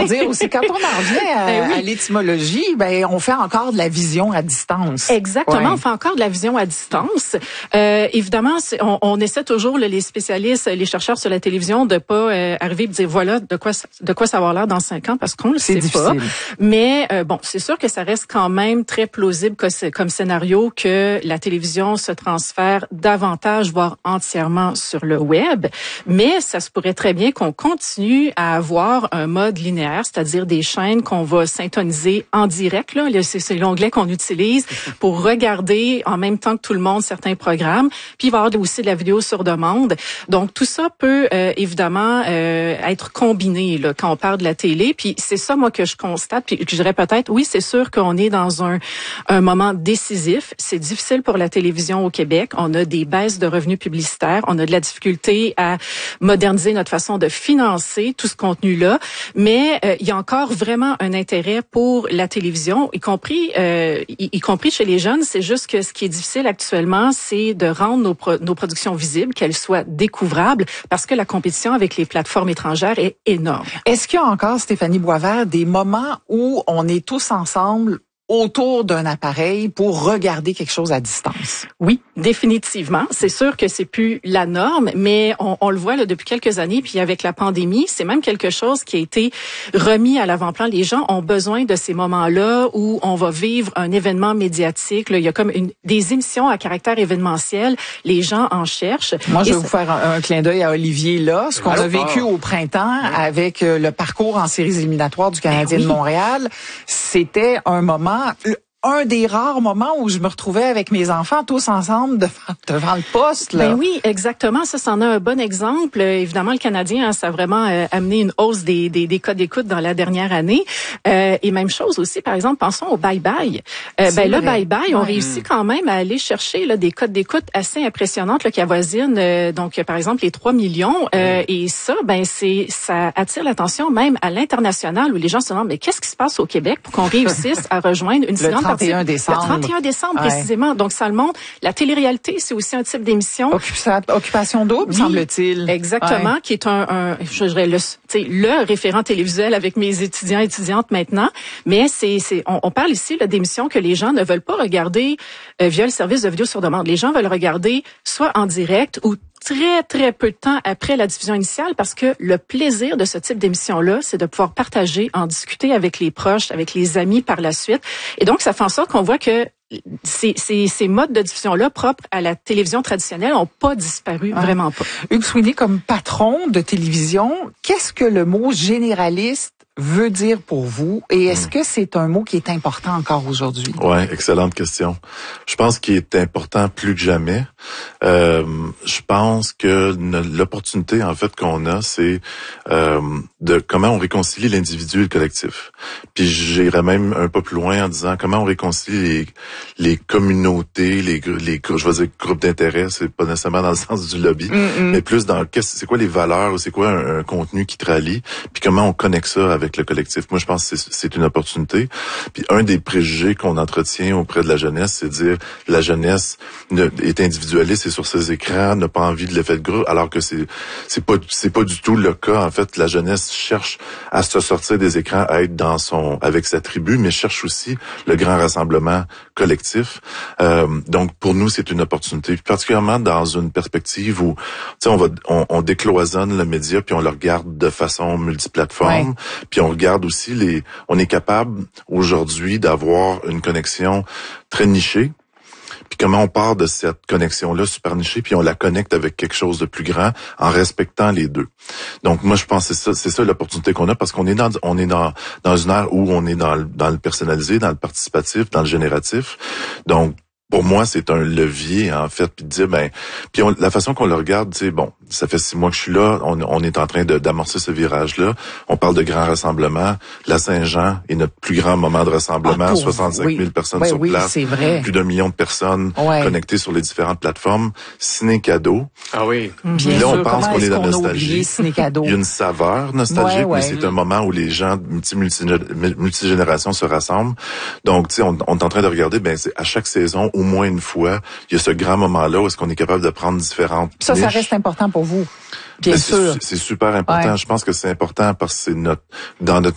dire aussi, quand on en vient à l'étymologie, on fait encore de la vision à distance. Exactement, on fait encore de la vision à distance. Évidemment, on essaie toujours, les spécialistes, les chercheurs sur la télévision, de pas arriver et dire voilà de quoi ça va avoir l'air dans 5 ans, parce qu'on le sait pas. Mais c'est sûr que ça reste quand même très plausible comme scénario que la télévision se transfère davantage, voire entièrement sur le web. Mais ça se pourrait très bien qu'on continue à avoir un mode linéaire, c'est-à-dire des chaînes qu'on va syntoniser en direct. Là, c'est l'onglet qu'on utilise pour regarder en même temps que tout le monde certains programmes. Puis il va y avoir aussi de la vidéo sur demande. Donc tout ça peut évidemment être combiné là, quand on parle de la télé. Puis c'est ça moi que je constate. Puis je dirais peut-être oui, c'est sûr qu'on est dans un moment décisif. C'est difficile pour la télévision au Québec. On a des baisses de revenus publicitaires. On a de la difficulté à moderniser notre façon de financer tout ce contenu-là. Mais il y a encore vraiment un intérêt pour la télévision, y compris chez les jeunes. C'est juste que ce qui est difficile actuellement, c'est de rendre nos productions visibles, qu'elles soient découvrables, parce que la compétition avec les plateformes étrangères est énorme. Est-ce qu'il y a encore, Stéphanie Boisvert, des moments où on est tous ensemble autour d'un appareil pour regarder quelque chose à distance? Oui, définitivement. C'est sûr que c'est plus la norme, mais on le voit là, depuis quelques années, puis avec la pandémie, c'est même quelque chose qui a été remis à l'avant-plan. Les gens ont besoin de ces moments-là où on va vivre un événement médiatique. Là, il y a comme des émissions à caractère événementiel. Les gens en cherchent. Moi, je vais vous faire un clin d'œil à Olivier là, ce qu'on a vécu au printemps avec le parcours en séries éliminatoires du Canadien de Montréal. C'était un moment, un des rares moments où je me retrouvais avec mes enfants tous ensemble devant le poste. Là. Ben oui, exactement. Ça, c'en a un bon exemple. Évidemment, le Canadien, ça a vraiment amené une hausse des codes d'écoute dans la dernière année. Et même chose aussi, par exemple, pensons au bye-bye. Le bye-bye, on réussit quand même à aller chercher là, des codes d'écoute assez impressionnantes là, qui avoisinent, donc par exemple, les 3 millions. Et ça, ça attire l'attention même à l'international où les gens se demandent, mais qu'est-ce qui se passe au Québec pour qu'on réussisse à rejoindre une si grande partie? Le 31 décembre, précisément. Donc, ça le montre. La télé-réalité, c'est aussi un type d'émission. Occupation double, semble-t-il. Exactement, qui est je dirais, le référent télévisuel avec mes étudiantes maintenant. Mais on parle ici d'émissions que les gens ne veulent pas regarder via le service de vidéo sur demande. Les gens veulent regarder soit en direct ou très, très peu de temps après la diffusion initiale, parce que le plaisir de ce type d'émission-là, c'est de pouvoir partager, en discuter avec les proches, avec les amis par la suite. Et donc, ça fait en sorte qu'on voit que ces modes de diffusion-là propres à la télévision traditionnelle n'ont pas disparu, vraiment pas. Hugues Sweeney, comme patron de télévision, qu'est-ce que le mot généraliste veut dire pour vous? Et est-ce que c'est un mot qui est important encore aujourd'hui? Ouais, excellente question. Je pense qu'il est important plus que jamais. Je pense que l'opportunité, en fait, qu'on a, c'est de comment on réconcilie l'individu et le collectif. Puis j'irais même un peu plus loin en disant comment on réconcilie les communautés, je vais dire groupes d'intérêt, c'est pas nécessairement dans le sens du lobby, mais plus dans c'est quoi les valeurs ou c'est quoi un contenu qui te rallie, puis comment on connecte ça avec le collectif. Moi, je pense que c'est une opportunité. Puis un des préjugés qu'on entretient auprès de la jeunesse, c'est de dire la jeunesse est individualiste et sur ses écrans n'a pas envie de l'effet de groupe, alors que c'est pas du tout le cas. En fait, la jeunesse cherche à se sortir des écrans, à être avec sa tribu, mais cherche aussi le grand rassemblement collectif. Donc pour nous, c'est une opportunité, particulièrement dans une perspective où on décloisonne le média puis on le regarde de façon multiplateforme. Puis on regarde aussi on est capable aujourd'hui d'avoir une connexion très nichée. Puis comment on part de cette connexion-là super nichée, puis on la connecte avec quelque chose de plus grand en respectant les deux. Donc moi je pense que c'est ça l'opportunité qu'on a, parce qu'on est dans une ère où on est dans le personnalisé, dans le participatif, dans le génératif. Donc pour moi, c'est un levier, en fait, puis de dire, la façon qu'on le regarde, ça fait 6 mois que je suis là, on est en train d'amorcer ce virage-là. On parle de grands rassemblements. La Saint-Jean est notre plus grand moment de rassemblement, 65 000 personnes sur place, c'est vrai. Plus d'1 million de personnes connectées sur les différentes plateformes. Ciné-cadeau. Ah oui. Bien là, sûr. on pense qu'on est dans la nostalgie. Ciné-cadeau? Il y a une saveur nostalgique, mais c'est un moment où les gens multigénérations se rassemblent. Donc, on est en train de regarder, c'est à chaque saison, au moins une fois, il y a ce grand moment-là où est-ce qu'on est capable de prendre différentes niches. Ça reste important pour vous. Bien sûr. C'est super important. Je pense que c'est important parce que dans notre